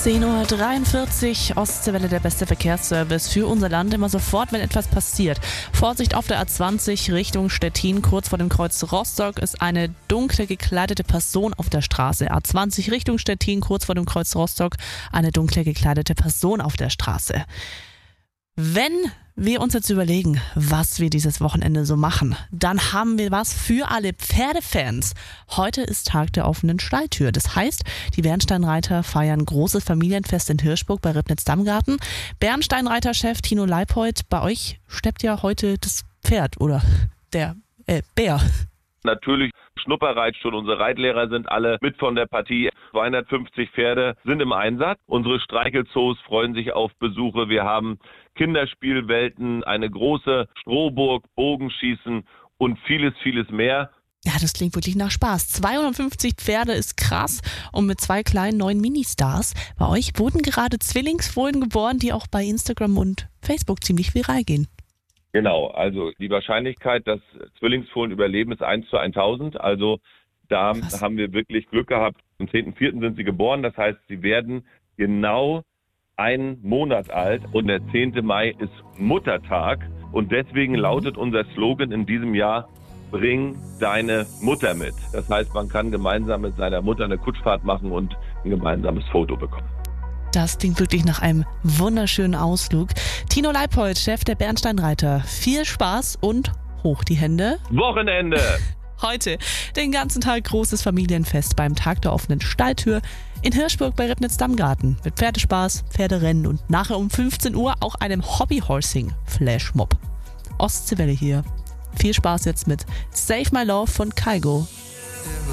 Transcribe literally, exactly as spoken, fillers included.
zehn Uhr dreiundvierzig, Ostseewelle, der beste Verkehrsservice für unser Land. Immer sofort, wenn etwas passiert. Vorsicht auf der A zwanzig Richtung Stettin, kurz vor dem Kreuz Rostock ist eine dunkle gekleidete Person auf der Straße. A zwanzig Richtung Stettin, kurz vor dem Kreuz Rostock, eine dunkle gekleidete Person auf der Straße. Wenn wir uns jetzt überlegen, was wir dieses Wochenende so machen, dann haben wir was für alle Pferdefans. Heute ist Tag der offenen Stalltür. Das heißt, die Bernsteinreiter feiern großes Familienfest in Hirschburg bei Ribnitz-Dammgarten. Bernsteinreiter-Chef Tino Leipold, bei euch steppt ja heute das Pferd oder der äh, Bär. Natürlich Schnupperreitschule. Unsere Reitlehrer sind alle mit von der Partie. zweihundertfünfzig Pferde sind im Einsatz. Unsere Streichelzoos freuen sich auf Besuche. Wir haben Kinderspielwelten, eine große Strohburg, Bogenschießen und vieles, vieles mehr. Ja, das klingt wirklich nach Spaß. zweihundertfünfzig Pferde ist krass und mit zwei kleinen neuen Ministars. Bei euch wurden gerade Zwillingsfohlen geboren, die auch bei Instagram und Facebook ziemlich viral gehen. Genau, also die Wahrscheinlichkeit, dass Zwillingsfohlen überleben, ist eins zu tausend. Also da Krass. haben wir wirklich Glück gehabt. Am zehnten vierten sind sie geboren, das heißt, sie werden genau einen Monat alt und der zehnte Mai ist Muttertag und deswegen lautet unser Slogan in diesem Jahr: Bring deine Mutter mit. Das heißt, man kann gemeinsam mit seiner Mutter eine Kutschfahrt machen und ein gemeinsames Foto bekommen. Das klingt wirklich nach einem wunderschönen Ausflug. Tino Leipold, Chef der Bernsteinreiter. Viel Spaß und hoch die Hände. Wochenende! Heute den ganzen Tag großes Familienfest beim Tag der offenen Stalltür in Hirschburg bei Ribnitz-Dammgarten. Mit Pferdespaß, Pferderennen und nachher um fünfzehn Uhr auch einem Hobbyhorsing-Flashmob. Ostseewelle hier. Viel Spaß jetzt mit Save My Love von Kygo.